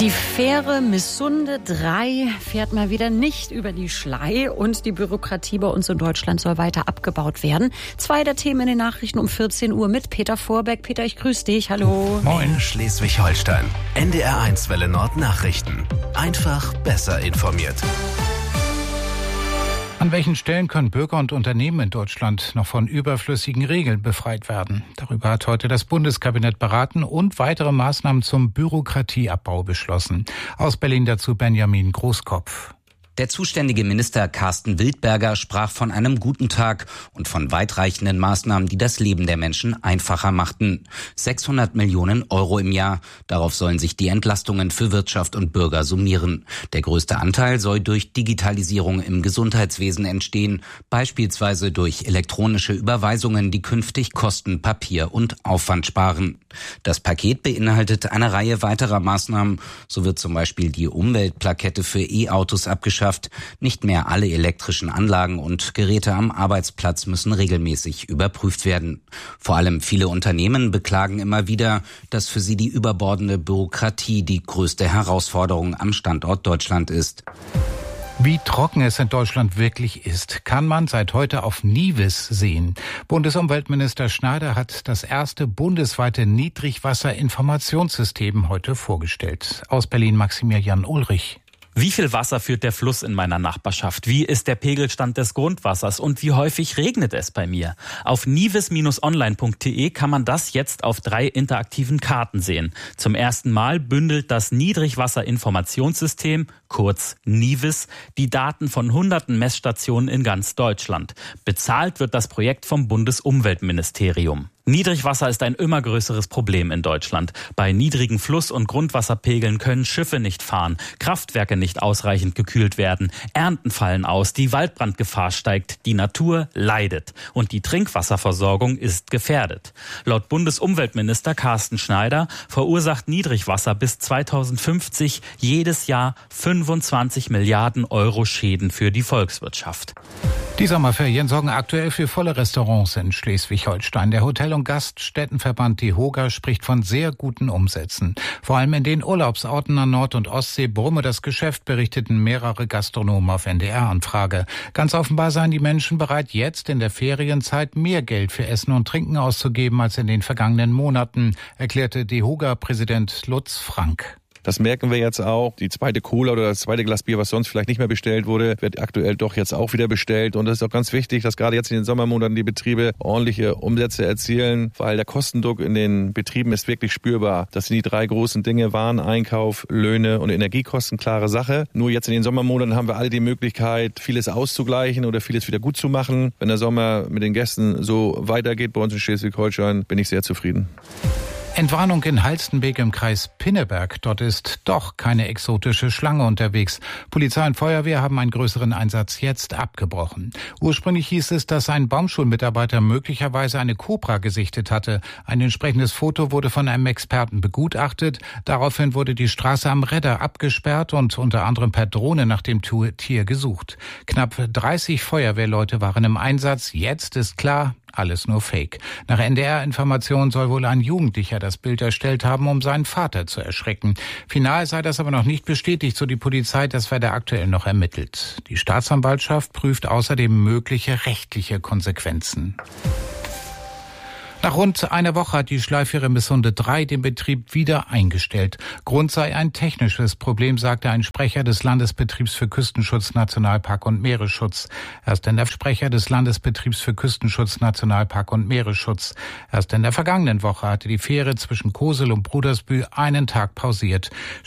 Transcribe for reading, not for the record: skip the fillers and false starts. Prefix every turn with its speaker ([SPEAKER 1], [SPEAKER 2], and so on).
[SPEAKER 1] Die Fähre Missunde 3 fährt mal wieder nicht über die Schlei und die Bürokratie bei uns in Deutschland soll weiter abgebaut werden. 2 der Themen in den Nachrichten um 14 Uhr mit Peter Vorbeck. Peter, ich grüße dich. Hallo.
[SPEAKER 2] Moin, Schleswig-Holstein. NDR1 Welle Nord Nachrichten. Einfach besser informiert.
[SPEAKER 3] An welchen Stellen können Bürger und Unternehmen in Deutschland noch von überflüssigen Regeln befreit werden? Darüber hat heute das Bundeskabinett beraten und weitere Maßnahmen zum Bürokratieabbau beschlossen. Aus Berlin dazu Benjamin Großkopf.
[SPEAKER 4] Der zuständige Minister Carsten Wildberger sprach von einem guten Tag und von weitreichenden Maßnahmen, die das Leben der Menschen einfacher machten. 600 Millionen Euro im Jahr. Darauf sollen sich die Entlastungen für Wirtschaft und Bürger summieren. Der größte Anteil soll durch Digitalisierung im Gesundheitswesen entstehen, beispielsweise durch elektronische Überweisungen, die künftig Kosten, Papier und Aufwand sparen. Das Paket beinhaltet eine Reihe weiterer Maßnahmen. So wird zum Beispiel die Umweltplakette für E-Autos abgeschafft. Nicht mehr alle elektrischen Anlagen und Geräte am Arbeitsplatz müssen regelmäßig überprüft werden. Vor allem viele Unternehmen beklagen immer wieder, dass für sie die überbordende Bürokratie die größte Herausforderung am Standort Deutschland ist.
[SPEAKER 3] Wie trocken es in Deutschland wirklich ist, kann man seit heute auf Nivis sehen. Bundesumweltminister Schneider hat das erste bundesweite Niedrigwasserinformationssystem heute vorgestellt. Aus Berlin Maximilian Ulrich.
[SPEAKER 5] Wie viel Wasser führt der Fluss in meiner Nachbarschaft? Wie ist der Pegelstand des Grundwassers? Und wie häufig regnet es bei mir? Auf nivis-online.de kann man das jetzt auf 3 interaktiven Karten sehen. Zum ersten Mal bündelt das Niedrigwasserinformationssystem, kurz Nivis, die Daten von hunderten Messstationen in ganz Deutschland. Bezahlt wird das Projekt vom Bundesumweltministerium. Niedrigwasser ist ein immer größeres Problem in Deutschland. Bei niedrigen Fluss- und Grundwasserpegeln können Schiffe nicht fahren, Kraftwerke nicht ausreichend gekühlt werden, Ernten fallen aus, die Waldbrandgefahr steigt, die Natur leidet und die Trinkwasserversorgung ist gefährdet. Laut Bundesumweltminister Carsten Schneider verursacht Niedrigwasser bis 2050 jedes Jahr 25 Milliarden Euro Schäden für die Volkswirtschaft.
[SPEAKER 3] Die Sommerferien sorgen aktuell für volle Restaurants in Schleswig-Holstein. Der Hotel- und Gaststättenverband DEHOGA spricht von sehr guten Umsätzen. Vor allem in den Urlaubsorten an Nord- und Ostsee brumme das Geschäft, berichteten mehrere Gastronomen auf NDR-Anfrage. Ganz offenbar seien die Menschen bereit, jetzt in der Ferienzeit mehr Geld für Essen und Trinken auszugeben als in den vergangenen Monaten, erklärte DEHOGA-Präsident Lutz Frank.
[SPEAKER 6] Das merken wir jetzt auch. Die zweite Cola oder das zweite Glas Bier, was sonst vielleicht nicht mehr bestellt wurde, wird aktuell doch jetzt auch wieder bestellt. Und das ist auch ganz wichtig, dass gerade jetzt in den Sommermonaten die Betriebe ordentliche Umsätze erzielen, weil der Kostendruck in den Betrieben ist wirklich spürbar. Das sind die 3 großen Dinge: Waren, Einkauf, Löhne und Energiekosten, klare Sache. Nur jetzt in den Sommermonaten haben wir alle die Möglichkeit, vieles auszugleichen oder vieles wieder gut zu machen. Wenn der Sommer mit den Gästen so weitergeht bei uns in Schleswig-Holstein, bin ich sehr zufrieden.
[SPEAKER 3] Entwarnung in Halstenbek im Kreis Pinneberg. Dort ist doch keine exotische Schlange unterwegs. Polizei und Feuerwehr haben einen größeren Einsatz jetzt abgebrochen. Ursprünglich hieß es, dass ein Baumschulmitarbeiter möglicherweise eine Kobra gesichtet hatte. Ein entsprechendes Foto wurde von einem Experten begutachtet. Daraufhin wurde die Straße am Redder abgesperrt und unter anderem per Drohne nach dem Tier gesucht. Knapp 30 Feuerwehrleute waren im Einsatz. Jetzt ist klar, alles nur Fake. Nach NDR-Informationen soll wohl ein Jugendlicher das Bild erstellt haben, um seinen Vater zu erschrecken. Final sei das aber noch nicht bestätigt, so die Polizei, das werde aktuell noch ermittelt. Die Staatsanwaltschaft prüft außerdem mögliche rechtliche Konsequenzen. Nach rund einer Woche hat die Schleifähre Missunde 3 den Betrieb wieder eingestellt. Grund sei ein technisches Problem, sagte ein Sprecher des Landesbetriebs für Küstenschutz, Nationalpark und Meeresschutz. Erst in der vergangenen Woche hatte die Fähre zwischen Kosel und Brudersbühl einen Tag pausiert.